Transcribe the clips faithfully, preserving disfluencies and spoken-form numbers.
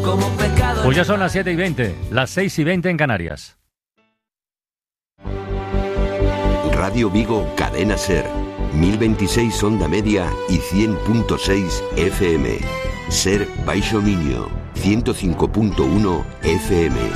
como un pecado. Pues ya son las siete y veinte, las seis y veinte en Canarias. Radio Vigo, Cadena Ser, mil veintiséis onda media y cien punto seis F M. Ser Baixo Miño, ciento cinco punto uno F M.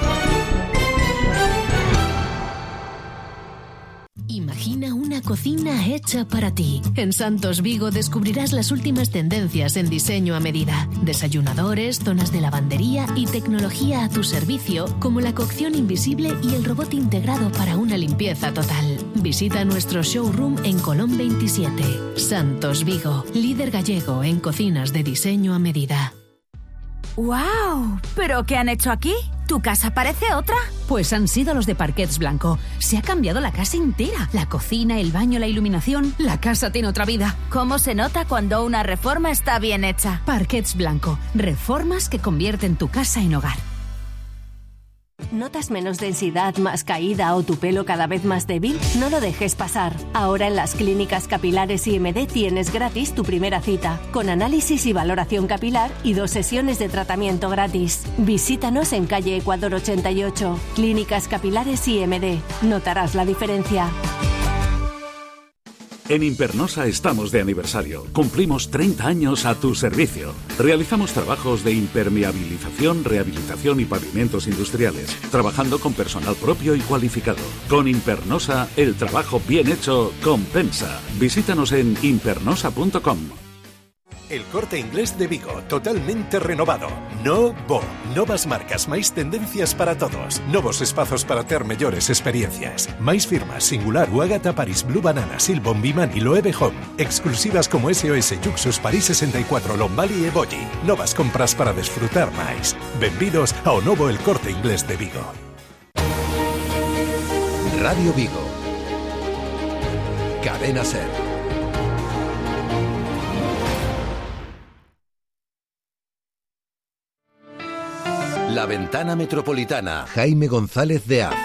Imagina una cocina hecha para ti. En Santos Vigo descubrirás las últimas tendencias en diseño a medida. Desayunadores, zonas de lavandería y tecnología a tu servicio, como la cocción invisible y el robot integrado para una limpieza total. Visita nuestro showroom en Colón veintisiete. Santos Vigo, líder gallego en cocinas de diseño a medida. ¡Wow! ¿Pero qué han hecho aquí? ¿Tu casa parece otra? Pues han sido los de Parquets Blanco. Se ha cambiado la casa entera. La cocina, el baño, la iluminación. La casa tiene otra vida. ¿Cómo se nota cuando una reforma está bien hecha? Parquets Blanco. Reformas que convierten tu casa en hogar. ¿Notas menos densidad, más caída o tu pelo cada vez más débil? No lo dejes pasar. Ahora en las clínicas capilares I M D tienes gratis tu primera cita, con análisis y valoración capilar y dos sesiones de tratamiento gratis. Visítanos en calle Ecuador ochenta y ocho. Clínicas capilares I M D. Notarás la diferencia. En Impernosa estamos de aniversario. Cumplimos treinta años a tu servicio. Realizamos trabajos de impermeabilización, rehabilitación y pavimentos industriales, trabajando con personal propio y cualificado. Con Impernosa, el trabajo bien hecho compensa. Visítanos en impernosa punto com. El Corte Inglés de Vigo, totalmente renovado. Novo. Novas marcas, máis tendencias para todos. Novos espazos para ter mellores experiencias. Máis firmas, Singular, Uagata, Paris Blue Banana, Silbon, Bimani, Loewe Home. Exclusivas como S O S, Yuxus, París sesenta y cuatro, Lombali e Bolli. Novas compras para desfrutar máis. Benvidos ao novo El Corte Inglés de Vigo. Radio Vigo. Cadena Ser. La Ventana Metropolitana. Jaime González de Az.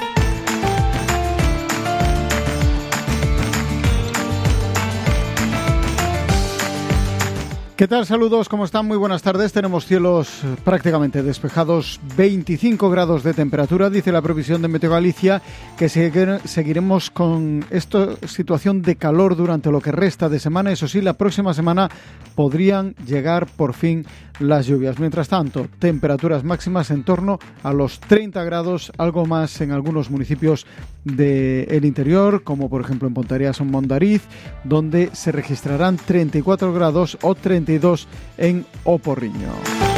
¿Qué tal? Saludos, ¿cómo están? Muy buenas tardes. Tenemos cielos prácticamente despejados, veinticinco grados de temperatura. Dice la previsión de Meteo Galicia que seguiremos con esta situación de calor durante lo que resta de semana. Eso sí, la próxima semana podrían llegar por fin las lluvias. Mientras tanto, temperaturas máximas en torno a los treinta grados, algo más en algunos municipios del interior, como por ejemplo en Ponteareas o Mondariz, donde se registrarán treinta y cuatro grados o treinta y dos en O Porriño.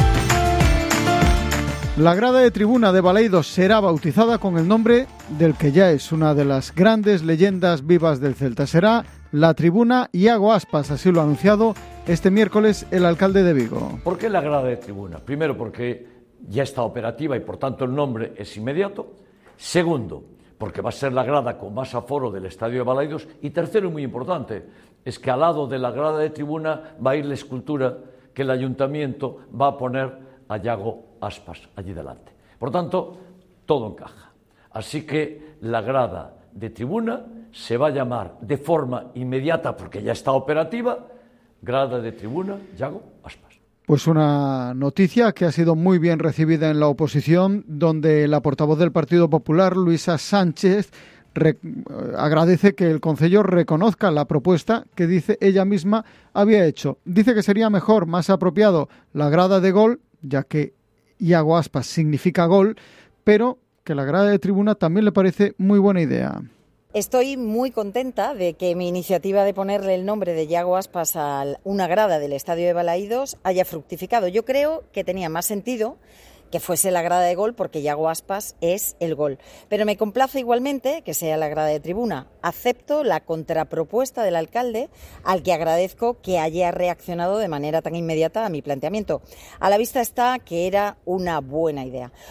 La grada de tribuna de Baleidos será bautizada con el nombre del que ya es una de las grandes leyendas vivas del Celta. Será la tribuna Iago Aspas, así lo ha anunciado este miércoles el alcalde de Vigo. ¿Por qué la grada de tribuna? Primero, porque ya está operativa y por tanto el nombre es inmediato. Segundo, porque va a ser la grada con más aforo del estadio de Baleidos. Y tercero, y muy importante, es que al lado de la grada de tribuna va a ir la escultura que el ayuntamiento va a poner a Iago Aspas allí delante. Por tanto, todo encaja. Así que la grada de tribuna se va a llamar de forma inmediata, porque ya está operativa, grada de tribuna Iago Aspas. Pues una noticia que ha sido muy bien recibida en la oposición, donde la portavoz del Partido Popular, Luisa Sánchez, re- agradece que el concello reconozca la propuesta que dice ella misma había hecho. Dice que sería mejor, más apropiado, la grada de gol, ya que Iago Aspas significa gol, pero que la grada de tribuna también le parece muy buena idea. Estoy muy contenta de que mi iniciativa de ponerle el nombre de Iago Aspas a una grada del estadio de Baleidos haya fructificado. Yo creo que tenía más sentido que fuese la grada de gol, porque Iago Aspas es el gol. Pero me complace igualmente que sea la grada de tribuna. Acepto la contrapropuesta del alcalde, al que agradezco que haya reaccionado de manera tan inmediata a mi planteamiento. A la vista está que era una buena idea.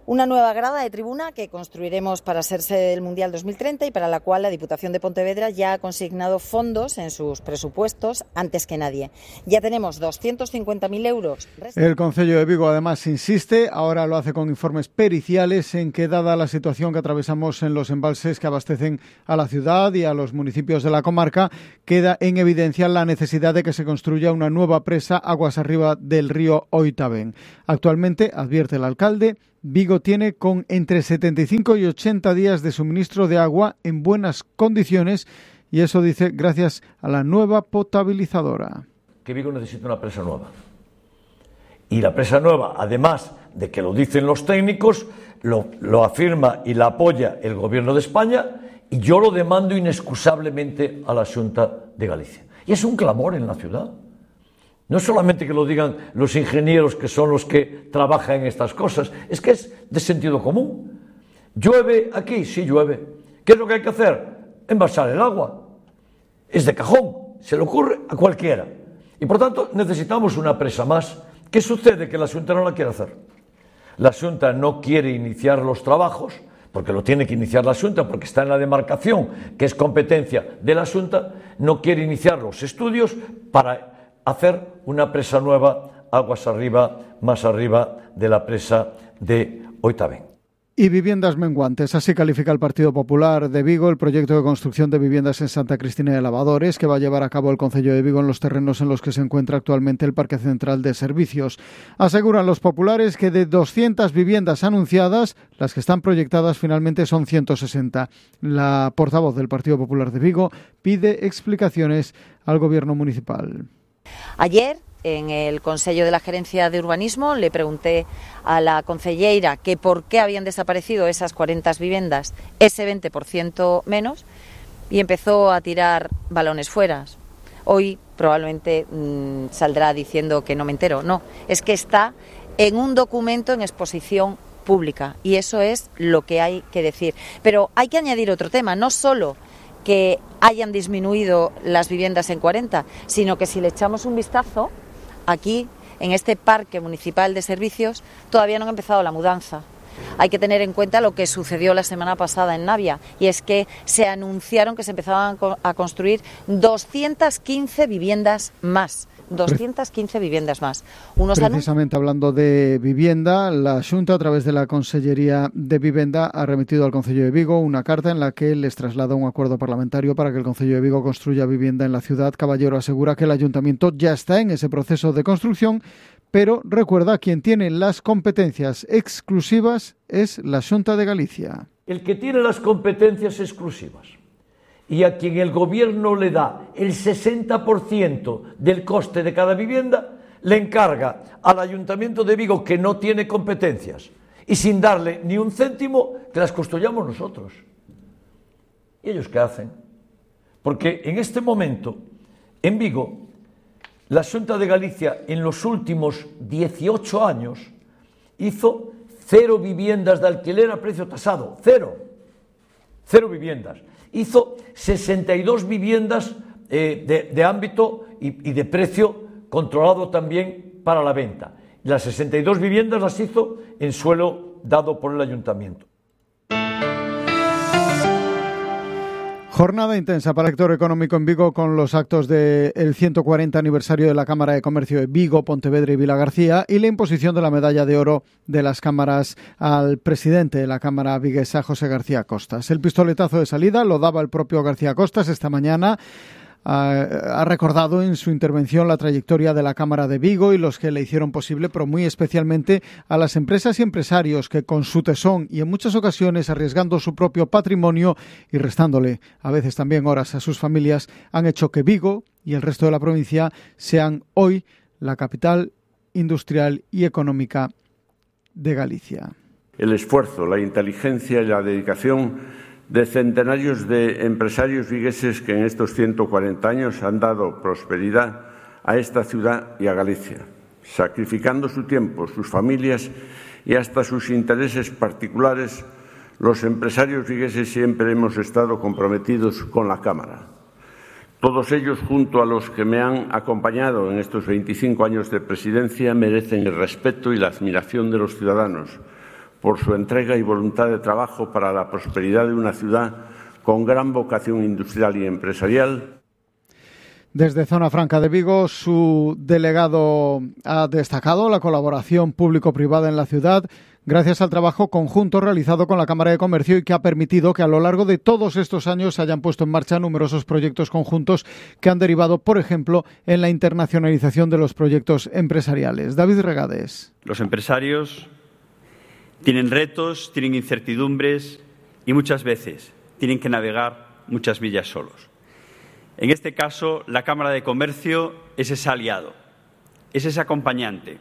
Una nueva grada de tribuna que construiremos para ser sede del Mundial dos mil treinta y para la cual la Diputación de Pontevedra ya ha consignado fondos en sus presupuestos antes que nadie. Ya tenemos doscientos cincuenta mil euros. El Concello de Vigo además insiste, ahora lo hace con informes periciales, en que dada la situación que atravesamos en los embalses que abastecen a la ciudad y a los municipios de la comarca, queda en evidencia la necesidad de que se construya una nueva presa aguas arriba del río Oitavén. Actualmente, advierte el alcalde, Vigo tiene con entre setenta y cinco y ochenta días de suministro de agua en buenas condiciones, y eso dice gracias a la nueva potabilizadora. Que Vigo necesita una presa nueva. Y la presa nueva, además de que lo dicen los técnicos, lo, lo afirma y la apoya el Gobierno de España, y yo lo demando inexcusablemente a la Xunta de Galicia. Y es un clamor en la ciudad. No solamente que lo digan los ingenieros, que son los que trabajan en estas cosas, es que es de sentido común. ¿Llueve aquí? Sí, llueve. ¿Qué es lo que hay que hacer? Envasar el agua. Es de cajón, se le ocurre a cualquiera. Y por tanto necesitamos una presa más. ¿Qué sucede? Que la Xunta no la quiere hacer. La Xunta no quiere iniciar los trabajos, porque lo tiene que iniciar la Xunta, porque está en la demarcación, que es competencia de la Xunta, no quiere iniciar los estudios para hacer una presa nueva, aguas arriba, más arriba de la presa de Oitavén. Y viviendas menguantes, así califica el Partido Popular de Vigo el proyecto de construcción de viviendas en Santa Cristina de Lavadores que va a llevar a cabo el Concello de Vigo en los terrenos en los que se encuentra actualmente el Parque Central de Servicios. Aseguran los populares que de doscientas viviendas anunciadas, las que están proyectadas finalmente son ciento sesenta. La portavoz del Partido Popular de Vigo pide explicaciones al Gobierno municipal. Ayer, en el Consello de la Gerencia de Urbanismo, le pregunté a la concelleira que por qué habían desaparecido esas cuarenta viviendas, ese veinte por ciento menos, y empezó a tirar balones fuera. Hoy probablemente mmm, saldrá diciendo que no me entero. No, es que está en un documento en exposición pública y eso es lo que hay que decir. Pero hay que añadir otro tema, no solo que hayan disminuido las viviendas en cuarenta, sino que si le echamos un vistazo, aquí, en este parque municipal de servicios, todavía no ha empezado la mudanza. Hay que tener en cuenta lo que sucedió la semana pasada en Navia, y es que se anunciaron que se empezaban a construir doscientas quince viviendas más. doscientas quince viviendas más. Unos Precisamente hablando de vivienda, la Xunta, a través de la Consellería de Vivienda, ha remitido al Concello de Vigo una carta en la que les traslada un acuerdo parlamentario para que el Concello de Vigo construya vivienda en la ciudad. Caballero asegura que el Ayuntamiento ya está en ese proceso de construcción, pero recuerda, quien tiene las competencias exclusivas es la Xunta de Galicia. El que tiene las competencias exclusivas y a quien el Gobierno le da el sesenta por ciento del coste de cada vivienda, le encarga al Ayuntamiento de Vigo, que no tiene competencias, y sin darle ni un céntimo, que las construyamos nosotros. ¿Y ellos qué hacen? Porque en este momento, en Vigo, la Xunta de Galicia, en los últimos dieciocho años, hizo cero viviendas de alquiler a precio tasado. Cero. Cero viviendas. Hizo sesenta y dos viviendas eh, de, de ámbito y, y de precio controlado también para la venta. Las sesenta y dos viviendas las hizo en suelo dado por el Ayuntamiento. Jornada intensa para el sector económico en Vigo con los actos del ciento cuarenta aniversario de la Cámara de Comercio de Vigo, Pontevedra y Vilagarcía y la imposición de la medalla de oro de las cámaras al presidente de la Cámara viguesa, José García Costas. El pistoletazo de salida lo daba el propio García Costas esta mañana. Ha recordado en su intervención la trayectoria de la Cámara de Vigo y los que le hicieron posible, pero muy especialmente a las empresas y empresarios que con su tesón y en muchas ocasiones arriesgando su propio patrimonio y restándole a veces también horas a sus familias, han hecho que Vigo y el resto de la provincia sean hoy la capital industrial y económica de Galicia. El esfuerzo, la inteligencia y la dedicación de centenarios de empresarios vigueses que en estos ciento cuarenta años han dado prosperidad a esta ciudad y a Galicia, sacrificando su tiempo, sus familias y hasta sus intereses particulares. Los empresarios vigueses siempre hemos estado comprometidos con la Cámara. Todos ellos, junto a los que me han acompañado en estos veinticinco años de presidencia, merecen el respeto y la admiración de los ciudadanos, por su entrega y voluntad de trabajo para la prosperidad de una ciudad con gran vocación industrial y empresarial. Desde Zona Franca de Vigo, su delegado ha destacado la colaboración público-privada en la ciudad gracias al trabajo conjunto realizado con la Cámara de Comercio y que ha permitido que a lo largo de todos estos años se hayan puesto en marcha numerosos proyectos conjuntos que han derivado, por ejemplo, en la internacionalización de los proyectos empresariales. David Regades. Los empresarios tienen retos, tienen incertidumbres y muchas veces tienen que navegar muchas millas solos. En este caso, la Cámara de Comercio es ese aliado, es ese acompañante.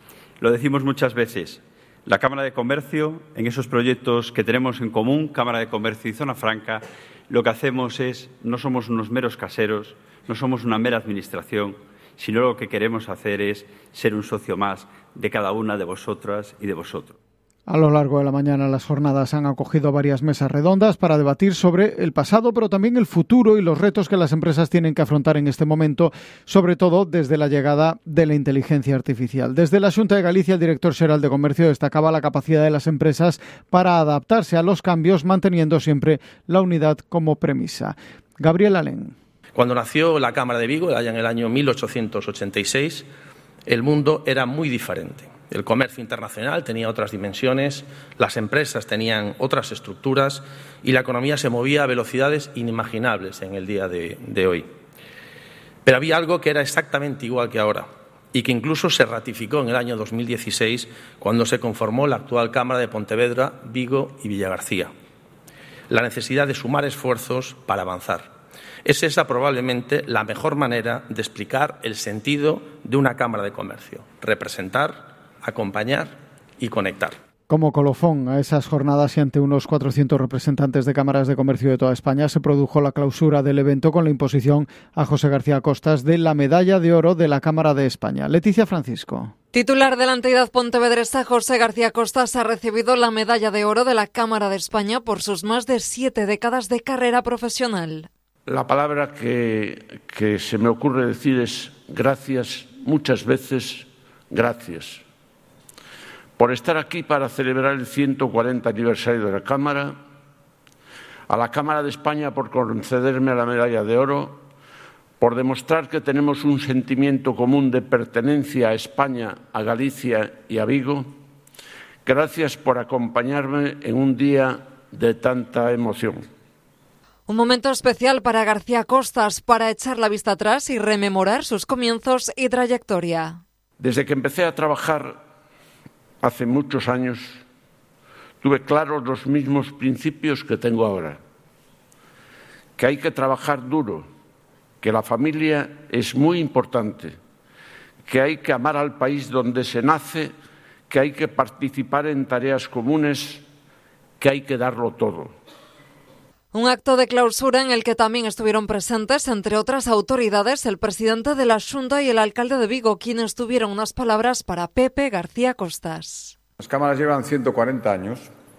Lo decimos muchas veces. La Cámara de Comercio, en esos proyectos que tenemos en común, Cámara de Comercio y Zona Franca, lo que hacemos es, no somos unos meros caseros, no somos una mera administración, sino lo que queremos hacer es ser un socio más de cada una de vosotras y de vosotros. A lo largo de la mañana las jornadas han acogido varias mesas redondas para debatir sobre el pasado, pero también el futuro y los retos que las empresas tienen que afrontar en este momento, sobre todo desde la llegada de la inteligencia artificial. Desde la Xunta de Galicia, el director xeral de Comercio destacaba la capacidad de las empresas para adaptarse a los cambios, manteniendo siempre la unidad como premisa. Gabriel Alén. Cuando nació la Cámara de Vigo, allá en el año mil ochocientos ochenta y seis, el mundo era muy diferente. El comercio internacional tenía otras dimensiones, las empresas tenían otras estructuras y la economía se movía a velocidades inimaginables en el día de, de hoy. Pero había algo que era exactamente igual que ahora y que incluso se ratificó en el año dos mil dieciséis cuando se conformó la actual Cámara de Pontevedra, Vigo y Villagarcía. La necesidad de sumar esfuerzos para avanzar. Es esa probablemente la mejor manera de explicar el sentido de una Cámara de Comercio. Representar, acompañar y conectar. Como colofón a esas jornadas y ante unos cuatrocientos representantes de cámaras de comercio de toda España, se produjo la clausura del evento con la imposición a José García Costas de la Medalla de Oro de la Cámara de España. Leticia Francisco. Titular de la entidad pontevedresa, José García Costas ha recibido la Medalla de Oro de la Cámara de España por sus más de siete décadas de carrera profesional. La palabra que, que se me ocurre decir es gracias, muchas veces gracias. Por estar aquí para celebrar el ciento cuarenta aniversario de la Cámara, a la Cámara de España por concederme la Medalla de Oro, por demostrar que tenemos un sentimiento común de pertenencia a España, a Galicia y a Vigo. Gracias por acompañarme en un día de tanta emoción. Un momento especial para García Costas, para echar la vista atrás y rememorar sus comienzos y trayectoria. Desde que empecé a trabajar hace muchos años, tuve claros los mismos principios que tengo ahora. Que hay que trabajar duro, que la familia es muy importante, que hay que amar al país donde se nace, que hay que participar en tareas comunes, que hay que darlo todo. Un acto de clausura en el que también estuvieron presentes, entre otras autoridades, el presidente de la Xunta y el alcalde de Vigo, quienes tuvieron unas palabras para Pepe García Costas. Las cámaras llevan ciento cuarenta años.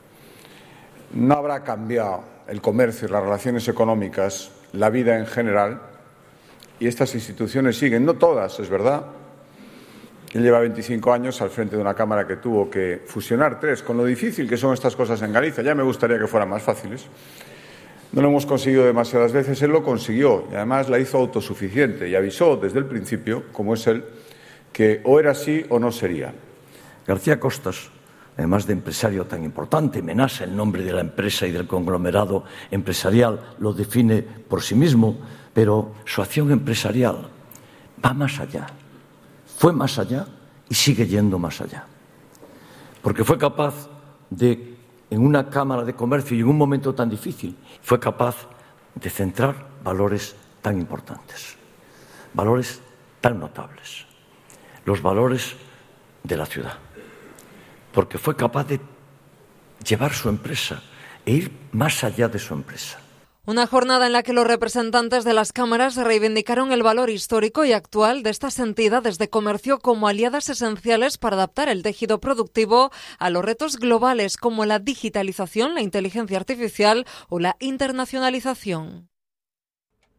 No habrá cambiado el comercio y las relaciones económicas, la vida en general, y estas instituciones siguen, no todas, es verdad. Él lleva veinticinco años al frente de una cámara que tuvo que fusionar tres, con lo difícil que son estas cosas en Galicia. Ya me gustaría que fueran más fáciles. No lo hemos conseguido demasiadas veces, él lo consiguió y además la hizo autosuficiente y avisó desde el principio, como es él, que o era así o no sería. García Costas, además de empresario tan importante, Menasa, el nombre de la empresa y del conglomerado empresarial, lo define por sí mismo, pero su acción empresarial va más allá, fue más allá y sigue yendo más allá. Porque fue capaz de, en una Cámara de Comercio y en un momento tan difícil, fue capaz de centrar valores tan importantes, valores tan notables, los valores de la ciudad, porque fue capaz de llevar su empresa e ir más allá de su empresa. Una jornada en la que los representantes de las cámaras reivindicaron el valor histórico y actual de estas entidades de comercio como aliadas esenciales para adaptar el tejido productivo a los retos globales como la digitalización, la inteligencia artificial o la internacionalización.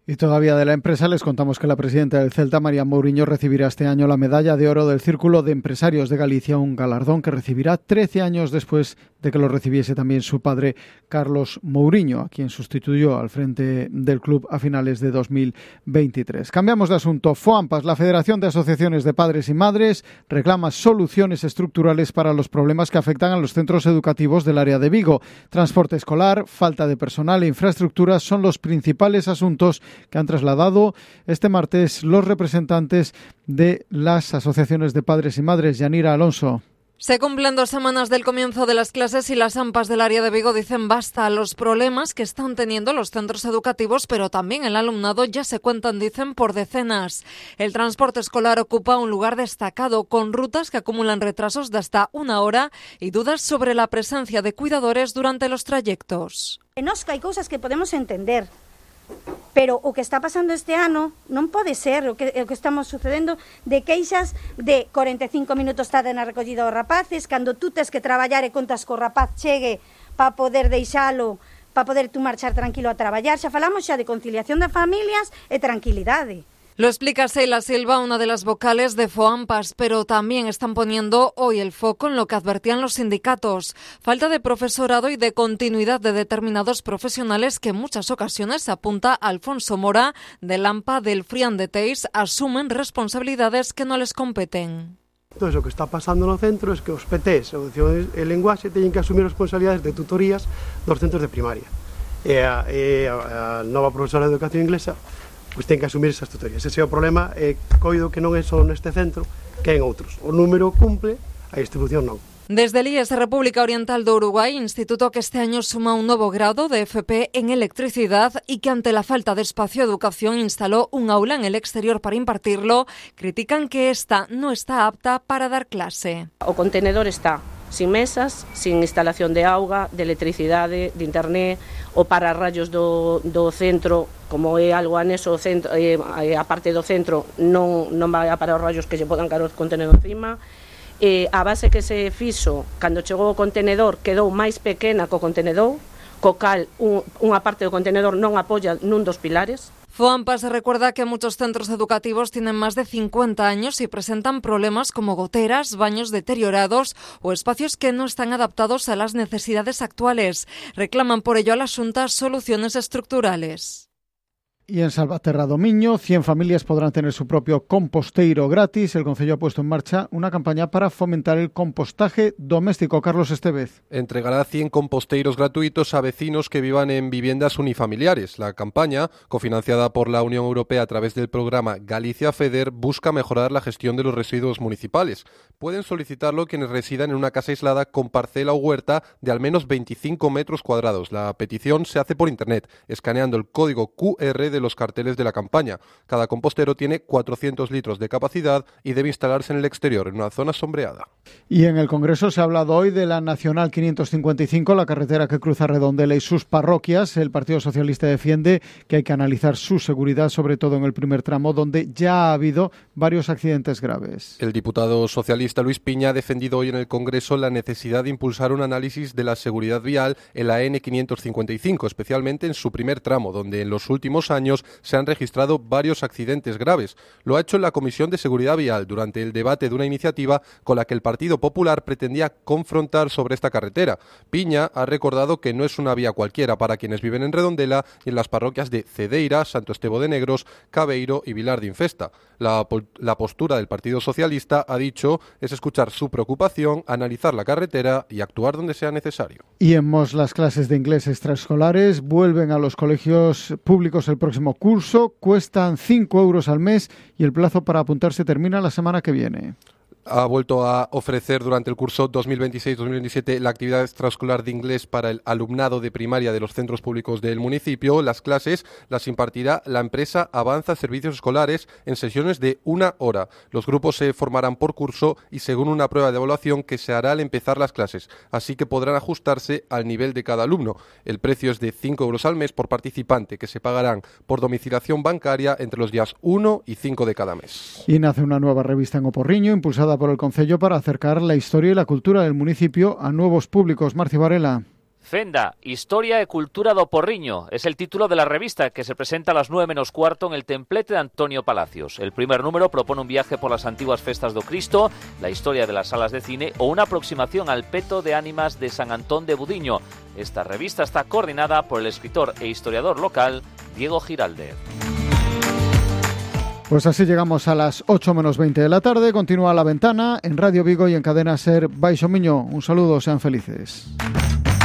Y todavía de la empresa les contamos que la presidenta del Celta, María Mouriño, recibirá este año la medalla de oro del Círculo de Empresarios de Galicia, un galardón que recibirá trece años después de que lo recibiese también su padre, Carlos Mouriño, a quien sustituyó al frente del club a finales de dos mil veintitrés. Cambiamos de asunto. FOAMPAS, la Federación de Asociaciones de Padres y Madres, reclama soluciones estructurales para los problemas que afectan a los centros educativos del área de Vigo. Transporte escolar, falta de personal e infraestructuras son los principales asuntos que han trasladado este martes los representantes de las asociaciones de padres y madres. Yanira Alonso. Se cumplen dos semanas del comienzo de las clases y las AMPAs del área de Vigo dicen basta a los problemas que están teniendo los centros educativos, pero también el alumnado ya se cuentan, dicen, por decenas. El transporte escolar ocupa un lugar destacado, con rutas que acumulan retrasos de hasta una hora y dudas sobre la presencia de cuidadores durante los trayectos. Nos hai cousas que podemos entender, pero o que está pasando este ano non pode ser o que, o que estamos sucedendo de queixas de corenta e cinco minutos tarde na recollida dos rapaces, cando tú tes que traballar e contas co rapaz chegue para poder deixalo, para poder tú marchar tranquilo a traballar. Xa falamos xa de conciliación de familias e tranquilidade. Lo explica Sheila Silva, una de las vocales de FOAMPAS, pero también están poniendo hoy el foco en lo que advertían los sindicatos. Falta de profesorado y de continuidad de determinados profesionales que en muchas ocasiones, apunta Alfonso Mora, del AMPA del Frián de Teis, asumen responsabilidades que no les competen. Entón, o que está pasando no centro é que os P Ts, Educación e Lenguaxe, teñen que asumir responsabilidades de tutorías dos centros de primaria. E a, e a, a nova profesora de Educación Inglesa pois ten que asumir esas tutorías. Ese é o problema, e coido que non é só neste centro, que en outros. O número cumple, a distribución non. Desde el I E S República Oriental de Uruguay, instituto que este año suma un nuevo grado de F P en electricidad y que ante la falta de espacio de educación instaló un aula en el exterior para impartirlo, critican que esta no está apta para dar clase. O contenedor está sin mesas, sin instalación de auga, de electricidade, de internet, o pararrayos do, do centro, como é algo anexo ao centro, eh, a parte do centro non, non vai a parar os rayos que lle podan caer o contenedor encima. Eh, a base que se fixo cando chegou o contenedor quedou máis pequena co contenedor, co cal un, unha parte do contenedor non apoia nun dos pilares. FOAMPAS recuerda que muchos centros educativos tienen más de cincuenta años y presentan problemas como goteras, baños deteriorados o espacios que no están adaptados a las necesidades actuales. Reclaman por ello a la Xunta soluciones estructurales. Y en Salvaterra do Miño, cien familias podrán tener su propio composteiro gratis. El Concello ha puesto en marcha una campaña para fomentar el compostaje doméstico. Carlos Estevez. Entregará cien composteiros gratuitos a vecinos que vivan en viviendas unifamiliares. La campaña, cofinanciada por la Unión Europea a través del programa Galicia FEDER, busca mejorar la gestión de los residuos municipales. Pueden solicitarlo quienes residan en una casa aislada con parcela o huerta de al menos veinticinco metros cuadrados. La petición se hace por internet, escaneando el código Q R de los carteles de la campaña. Cada compostero tiene cuatrocientos litros de capacidad y debe instalarse en el exterior, en una zona sombreada. Y en el Congreso se ha hablado hoy de la Nacional quinientos cincuenta y cinco, la carretera que cruza Redondela y sus parroquias. El Partido Socialista defiende que hay que analizar su seguridad, sobre todo en el primer tramo, donde ya ha habido varios accidentes graves. El diputado socialista Luis Piña ha defendido hoy en el Congreso la necesidad de impulsar un análisis de la seguridad vial en la N quinientos cincuenta y cinco, especialmente en su primer tramo, donde en los últimos años se han registrado varios accidentes graves. Lo ha hecho en la Comisión de Seguridad Vial durante el debate de una iniciativa con la que el Partido Popular pretendía confrontar sobre esta carretera. Piña ha recordado que no es una vía cualquiera para quienes viven en Redondela y en las parroquias de Cedeira, Santo Estevo de Negros, Cabeiro y Vilar de Infesta. La, la postura del Partido Socialista, ha dicho, es escuchar su preocupación, analizar la carretera y actuar donde sea necesario. Y en Mos, las clases de inglés extraescolares vuelven a los colegios públicos el próximo curso, cuestan cinco euros al mes y el plazo para apuntarse termina la semana que viene. Ha vuelto a ofrecer durante el curso dos mil veintiséis dos mil veintisiete la actividad extraescolar de inglés para el alumnado de primaria de los centros públicos del municipio. Las clases las impartirá la empresa Avanza Servicios Escolares en sesiones de una hora. Los grupos se formarán por curso y según una prueba de evaluación que se hará al empezar las clases, así que podrán ajustarse al nivel de cada alumno. El precio es de cinco euros al mes por participante, que se pagarán por domiciliación bancaria entre los días uno y cinco de cada mes. Y nace una nueva revista en Oporriño, impulsada por el Concello para acercar la historia y la cultura del municipio a nuevos públicos. Marci Varela. Fenda, Historia e Cultura do Porriño, es el título de la revista que se presenta a las nueve menos cuarto en el templete de Antonio Palacios. El primer número propone un viaje por las antiguas festas do Cristo, la historia de las salas de cine o una aproximación al peto de ánimas de San Antón de Budiño. Esta revista está coordinada por el escritor e historiador local Diego Giraldez. Pues así llegamos a las ocho menos veinte de la tarde. Continúa La Ventana en Radio Vigo y en Cadena SER Baixo Miño. Un saludo, sean felices.